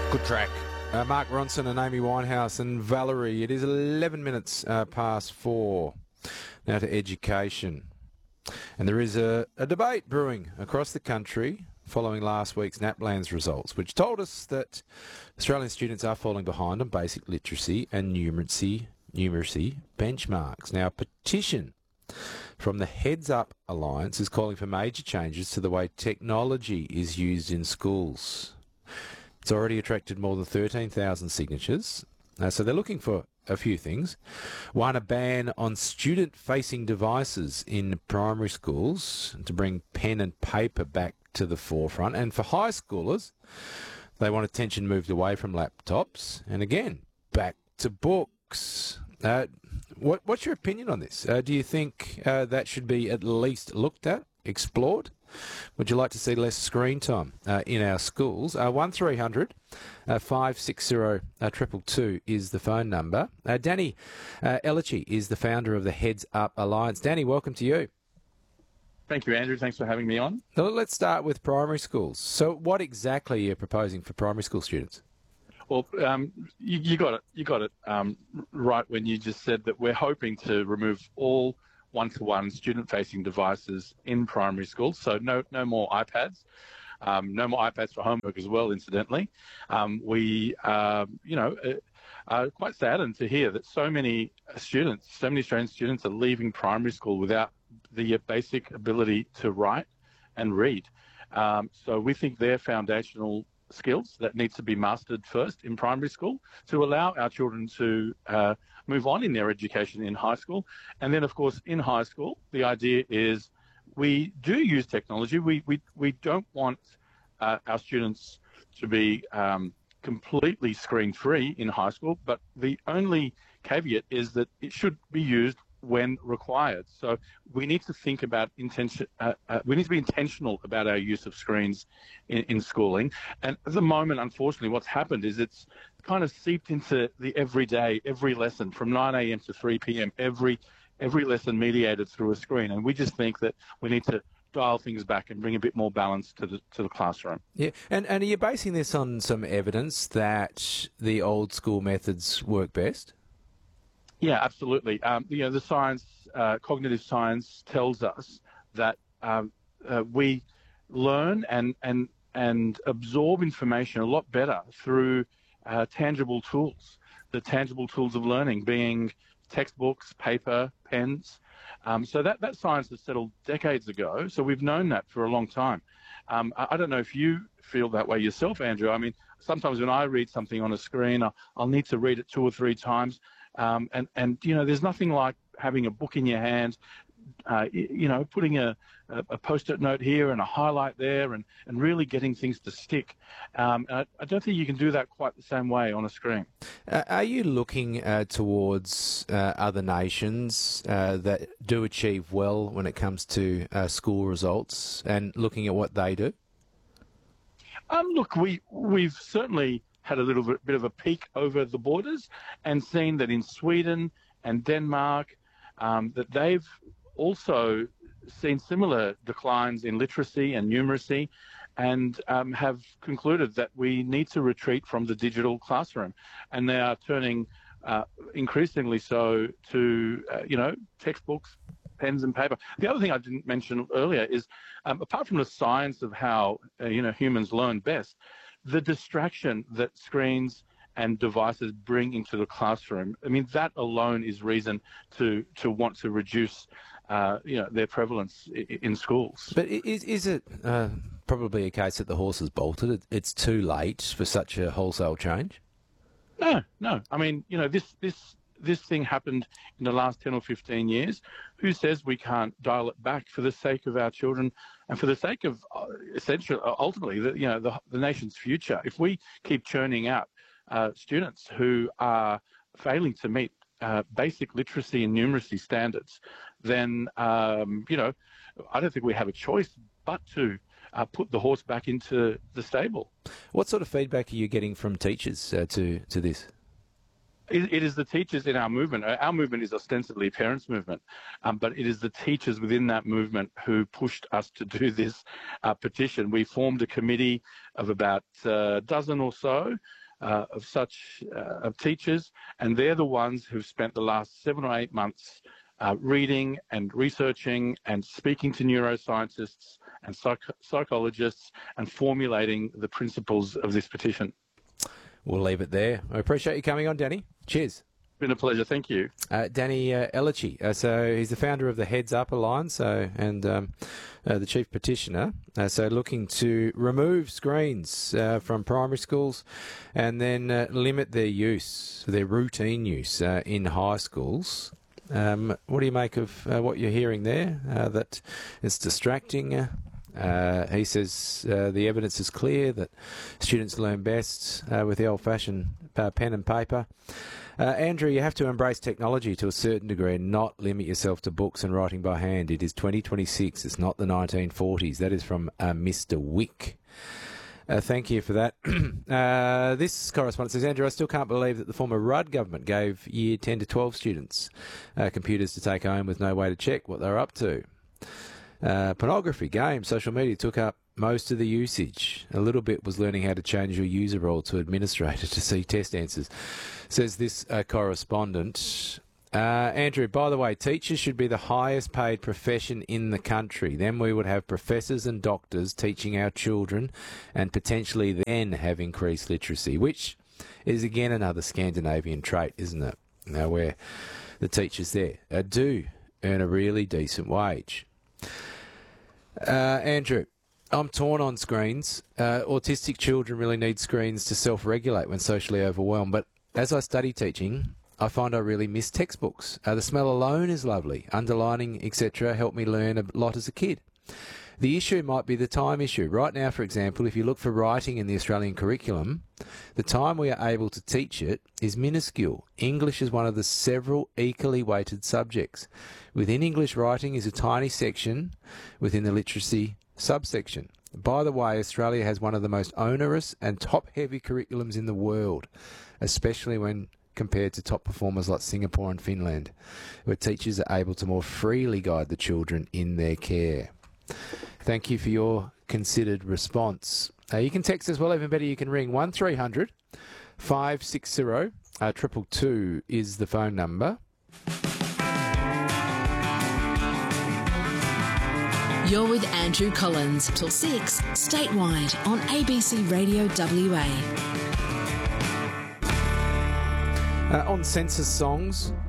Good track. Mark Ronson and Amy Winehouse and Valerie. It is 11 minutes past 4. Now to education. And there is a debate brewing across the country following last week's NAPLAN's results, which told us that Australian students are falling behind on basic literacy and numeracy benchmarks. Now, a petition from the Heads Up Alliance is calling for major changes to the way technology is used in schools. It's already attracted more than 13,000 signatures. So they're looking for a few things. One, a ban on student-facing devices in primary schools to bring pen and paper back to the forefront. And for high schoolers, they want attention moved away from laptops and, again, back to books. What's your opinion on this? Do you think that should be at least looked at, explored? Would you like to see less screen time in our schools? 1300 560 222 is the phone number. Danny Ellici is the founder of the Heads Up Alliance. Danny, welcome to you. Thank you, Andrew. Thanks for having me on. Well, let's start with primary schools. So what exactly are you proposing for primary school students? Well, you got it right when you just said that we're hoping to remove all one-to-one student-facing devices in primary schools. So no more iPads, no more iPads for homework as well, incidentally. We are quite saddened to hear that so many Australian students are leaving primary school without the basic ability to write and read. So we think they're foundational skills that need to be mastered first in primary school to allow our children to move on in their education in high school. And then, of course, in high school, the idea is we do use technology. We don't want our students to be completely screen-free in high school, but the only caveat is that it should be used when required. So we need to think about intention. We need to be intentional about our use of screens in schooling. And at the moment, unfortunately, what's happened is it's kind of seeped into the everyday, every lesson from 9 a.m. to 3 p.m. Every lesson mediated through a screen. And we just think that we need to dial things back and bring a bit more balance to the classroom. Yeah, and are you basing this on some evidence that the old school methods work best? Yeah, absolutely. The science, cognitive science, tells us that we learn and absorb information a lot better through tangible tools. The tangible tools of learning being textbooks, paper, pens. So that science has settled decades ago. So we've known that for a long time. I don't know if you feel that way yourself, Andrew. I mean, sometimes when I read something on a screen, I'll need to read it 2 or 3 times. And there's nothing like having a book in your hand, putting a post-it note here and a highlight there and really getting things to stick. I don't think you can do that quite the same way on a screen. Are you looking towards other nations that do achieve well when it comes to school results and looking at what they do? Look, we've certainly had a little bit of a peek over the borders and seen that in Sweden and Denmark, that they've also seen similar declines in literacy and numeracy and have concluded that we need to retreat from the digital classroom. And they are turning increasingly so to, textbooks, pens and paper. The other thing I didn't mention earlier is, apart from the science of how, humans learn best, the distraction that screens and devices bring into the classroom, I mean, that alone is reason to want to reduce, their prevalence in schools. But is it probably a case that the horse has bolted? It's too late for such a wholesale change? No. I mean, this thing happened in the last 10 or 15 years. Who says we can't dial it back for the sake of our children and for the sake of essentially, ultimately, the nation's future? If we keep churning out students who are failing to meet basic literacy and numeracy standards, then, I don't think we have a choice but to put the horse back into the stable. What sort of feedback are you getting from teachers to this? It is the teachers in our movement. Our movement is ostensibly a parents' movement, but it is the teachers within that movement who pushed us to do this petition. We formed a committee of about a dozen or so of teachers, and they're the ones who've spent the last 7 or 8 months reading and researching and speaking to neuroscientists and psychologists and formulating the principles of this petition. We'll leave it there. I appreciate you coming on, Danny. Cheers. Been a pleasure. Thank you. Danny Ellici. So he's the founder of the Heads Up Alliance and the chief petitioner. So looking to remove screens from primary schools and then limit their use, their routine use in high schools. What do you make of what you're hearing there? That it's distracting. He says the evidence is clear that students learn best with the old-fashioned pen and paper. Andrew, you have to embrace technology to a certain degree and not limit yourself to books and writing by hand. It is 2026. It's not the 1940s. That is from Mr. Wick. Thank you for that. This correspondent says, Andrew, I still can't believe that the former Rudd government gave year 10 to 12 students computers to take home with no way to check what they're up to. Pornography, games, social media took up most of the usage. A little bit was learning how to change your user role to administrator to see test answers, says this correspondent. Andrew, by the way, teachers should be the highest paid profession in the country. Then we would have professors and doctors teaching our children and potentially then have increased literacy, which is again another Scandinavian trait, isn't it? Now, where the teachers there do earn a really decent wage. Andrew, I'm torn on screens. Autistic children really need screens to self-regulate when socially overwhelmed. But as I study teaching, I find I really miss textbooks. The smell alone is lovely. Underlining, etc. helped me learn a lot as a kid. The issue might be the time issue. Right now, for example, if you look for writing in the Australian curriculum, the time we are able to teach it is minuscule. English is one of the several equally weighted subjects. Within English writing is a tiny section within the literacy subsection. By the way, Australia has one of the most onerous and top-heavy curriculums in the world, especially when compared to top performers like Singapore and Finland, where teachers are able to more freely guide the children in their care. Thank you for your considered response. You can text as well, even better, you can ring 1300 560 222 is the phone number. You're with Andrew Collins till 6 statewide on ABC Radio WA. On census songs,